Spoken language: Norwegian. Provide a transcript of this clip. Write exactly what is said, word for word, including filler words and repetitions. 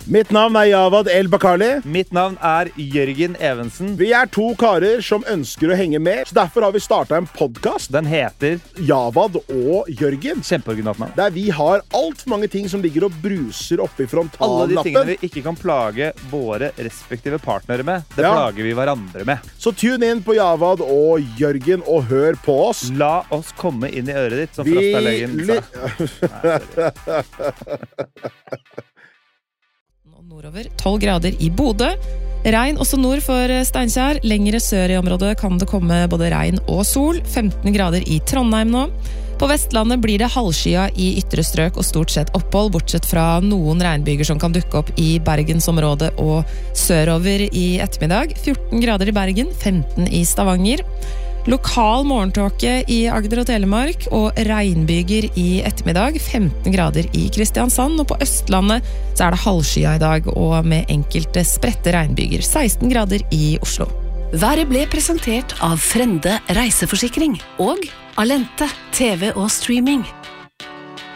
Mitt navn er Javad El Bakali. Mitt navn er Jørgen Evensen. Vi er to karer som ønsker å henge med, så derfor har vi startet en podcast. Den heter Javad og Jørgen. Kjempeoriginalt navn. Der vi har alt for mange ting som ligger og bruser oppe i frontallappen. Alle de tingene vi ikke kan plage våre respektive partnere med, det Ja. plager vi hverandre med. Så tune inn på Javad og Jørgen og hør på oss. La oss komme inn i øret ditt, som Vi Frastad-legen sa. Nå nordover, tolv grader i Bodø. Regn også nord for Steinkjer. Lengre sør i området kan det komme både regn og sol. femten grader i Trondheim nå. På Vestlandet blir det halvskya i ytre strøk og stort sett opphold, bortsett fra noen regnbyger som kan dukke opp i Bergensområdet og sørover i ettermiddag. fjorten grader i Bergen, femten i Stavanger. Lokal morgentåke i Agder og Telemark og regnbyger i ettermiddag, femten grader i Kristiansand, og på Østlandet så er det halvskya i dag og med enkelte spredte regnbyger, seksten grader i Oslo. Været ble presentert av Frende reiseforsikring og Alente, T V og streaming.